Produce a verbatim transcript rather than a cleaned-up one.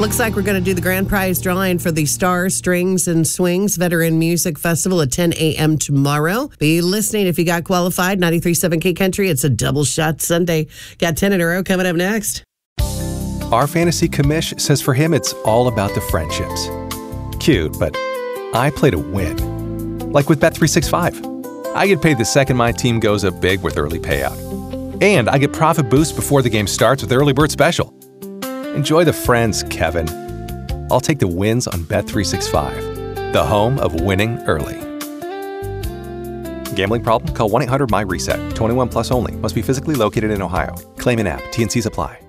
Looks like we're going to do the grand prize drawing for the Stars, Strings, and Swings Veteran Music Festival at ten a.m. tomorrow. Be listening if you got qualified. ninety-three point seven K Country. It's a double shot Sunday. Got ten in a row coming up next. Our fantasy commish says for him it's all about the friendships. Cute, but I play to win. Like with Bet three sixty-five. I get paid the second my team goes up big with early payout. And I get profit boost before the game starts with early bird special. Enjoy the friends, Kevin. I'll take the wins on Bet three sixty-five, the home of winning early. Gambling problem? Call one eight hundred M Y RESET. twenty-one plus only. Must be physically located in Ohio. Claim in app. T and Cs apply.